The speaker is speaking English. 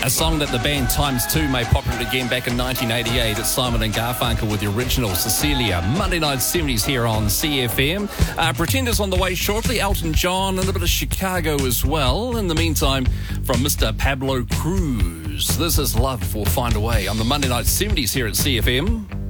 A song that the band Times 2 made popular again back in 1988. It's Simon and Garfunkel with the original Cecilia. Monday night 70s here on CFM. Pretenders on the way shortly. Elton John and a bit of Chicago as well. In the meantime, from Mr. Pablo Cruz, this is Love Will Find a Way on the Monday night 70s here at CFM.